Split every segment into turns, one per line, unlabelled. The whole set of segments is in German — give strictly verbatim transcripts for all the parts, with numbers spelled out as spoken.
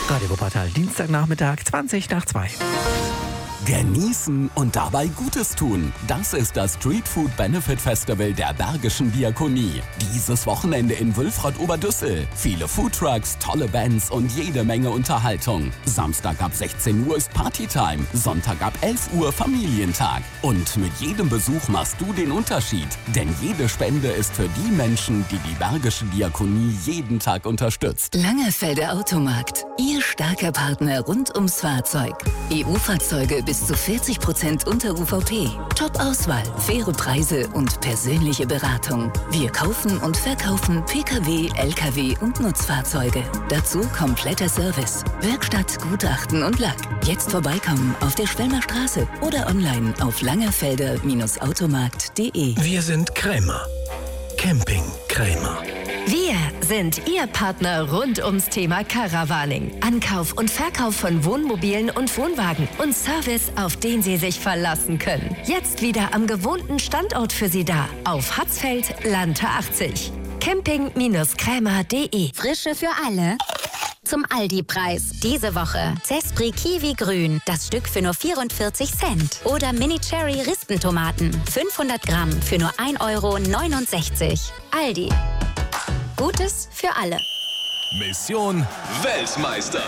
Radio Wuppertal, Dienstagnachmittag, zwanzig nach zwei.
Genießen und dabei Gutes tun. Das ist das Street Food Benefit Festival der Bergischen Diakonie. Dieses Wochenende in Wülfrath-Oberdüssel. Viele Foodtrucks, tolle Bands und jede Menge Unterhaltung. Samstag ab sechzehn Uhr ist Partytime. Sonntag ab elf Uhr Familientag. Und mit jedem Besuch machst du den Unterschied. Denn jede Spende ist für die Menschen, die die Bergische Diakonie jeden Tag unterstützt.
Langerfelder Automarkt. Ihr starker Partner rund ums Fahrzeug. E U-Fahrzeuge bis zu vierzig Prozent unter U V P. Top-Auswahl, faire Preise und persönliche Beratung. Wir kaufen und verkaufen Pkw, Lkw und Nutzfahrzeuge. Dazu kompletter Service, Werkstatt, Gutachten und Lack. Jetzt vorbeikommen auf der Schwelmer Straße oder online auf langerfelder Automarkt punkt de.
Wir sind Krämer. Camping Krämer.
Wir sind Ihr Partner rund ums Thema Caravaning. Ankauf und Verkauf von Wohnmobilen und Wohnwagen und Service, auf den Sie sich verlassen können. Jetzt wieder am gewohnten Standort für Sie da. Auf Hatzfeld, Lante achtzig. camping Krämer punkt de.
Frische für alle. Zum Aldi-Preis. Diese Woche Zespri Kiwi Grün, das Stück für nur vierundvierzig Cent. Oder Mini Cherry Rispentomaten, fünfhundert Gramm für nur ein Euro neunundsechzig. Aldi. Gutes für alle.
Mission Weltmeister.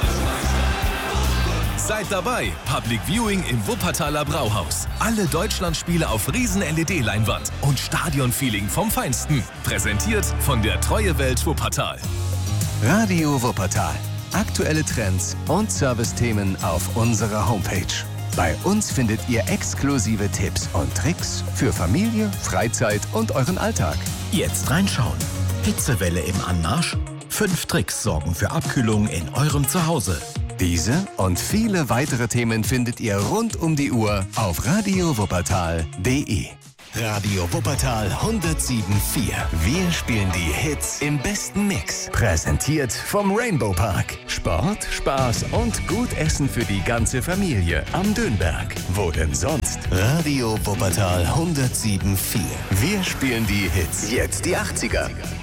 Seid dabei. Public Viewing im Wuppertaler Brauhaus. Alle Deutschlandspiele auf Riesen-L E D-Leinwand und Stadionfeeling vom Feinsten. Präsentiert von der Treue Welt Wuppertal.
Radio Wuppertal. Aktuelle Trends und Servicethemen auf unserer Homepage. Bei uns findet ihr exklusive Tipps und Tricks für Familie, Freizeit und euren Alltag.
Jetzt reinschauen. Hitzewelle im Anmarsch? Fünf Tricks sorgen für Abkühlung in eurem Zuhause.
Diese und viele weitere Themen findet ihr rund um die Uhr auf radio wuppertal punkt de.
Radio Wuppertal hundertsieben Komma vier.
Wir spielen die Hits im besten Mix. Präsentiert vom Rainbow Park. Sport, Spaß und gut Essen für die ganze Familie am Dönberg. Wo denn sonst?
Radio Wuppertal hundertsieben Komma vier.
Wir spielen die Hits. Jetzt die achtziger.